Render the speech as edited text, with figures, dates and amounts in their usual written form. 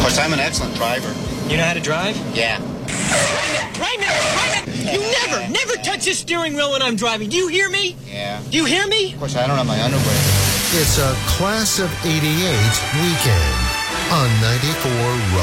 course, I'm an excellent driver. You know how to drive? Yeah. Right now. You never touch the steering wheel when I'm driving. Do you hear me? Yeah. Do you hear me? Of course, I don't have my underwear. It's a Class of '88 weekend on 94 Rock.